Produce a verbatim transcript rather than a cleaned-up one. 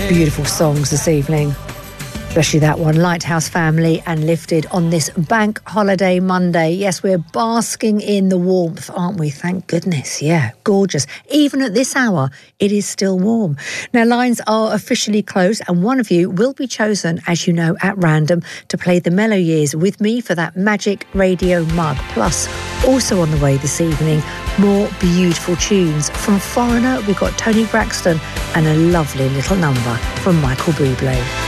Beautiful songs this evening, especially that one, Lighthouse Family and Lifted, on this bank holiday Monday. Yes, we're basking in the warmth, aren't we? Thank goodness. Yeah, gorgeous. Even at this hour, it is still warm. Now, lines are officially closed, and one of you will be chosen, as you know, at random to play the Mellow Years with me for that magic radio mug. Plus, also on the way this evening, more beautiful tunes. From Foreigner, we've got Tony Braxton and a lovely little number from Michael Bublé.